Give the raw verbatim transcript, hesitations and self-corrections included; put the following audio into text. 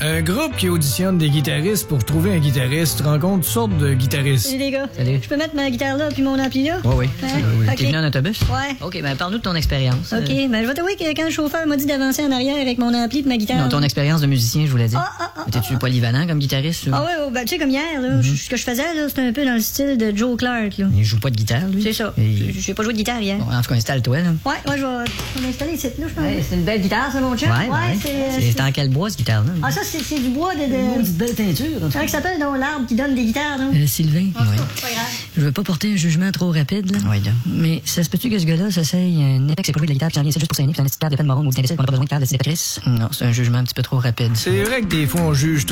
Un groupe qui auditionne des guitaristes pour trouver un guitariste rencontre toutes sortes de guitaristes. Salut les gars. Salut. Je peux mettre ma guitare là puis mon ampli là? Oui, oui. Hein? oui, oui. Ok. T'es venu en autobus? Ouais. OK, ben parle-nous de ton expérience. OK, Euh, ben je vais t'avouer que quand le chauffeur m'a dit d'avancer en arrière avec mon ampli et ma guitare... Non, ton expérience de musicien, je voulais dire. Ah, ah, ah, T'es-tu polyvalent comme guitariste? Ou... Ah ouais, oh, ben tu sais, comme hier, là, Mm-hmm. ce que je faisais, là, c'était un peu dans le style de Joe Clark, là. Il joue pas de guitare, lui? C'est ça. Et- J'ai pas joué de guitare hier. Bon, en tout cas, installe-toi, là. Ouais, ouais, je vais je vais m'installer ici, là, je pense. Ouais, c'est une belle guitare, ça, mon chum. Ouais, ouais. c'est... C'est c'est- en quel bois, cette guitare-là? Ah, ça, c'est c'est du bois de... de... Une belle teinture, en tout Comment ça s'appelle, donc, l'arbre qui donne des guitares, non? Euh, Sylvain? Ah, Oui. c'est pas grave. Je veux pas porter un jugement trop rapide, là. Oui, là. Mais ça se peut-tu que ce gars-là s'essaye un étec, c'est pas jouer de la guitare, puis j'en viens ici juste pour saigner, puis un petit carte de peine marron ou d'imbécile qu'on a pas besoin de faire de cicatrices? Non, c'est un jugement un petit peu trop rapide. C'est vrai que des fois, on juge trop